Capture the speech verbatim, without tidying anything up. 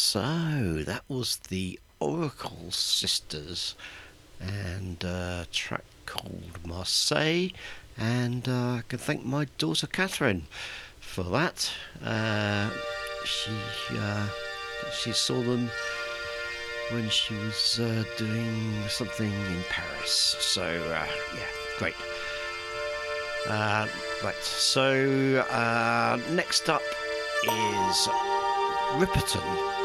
So that was the Oracle Sisters and a track called Marseille. And uh, I can thank my daughter Catherine for that. Uh, she uh, she saw them when she was uh, doing something in Paris. So uh, yeah, great. Uh, right. So uh, next up is Ripperton.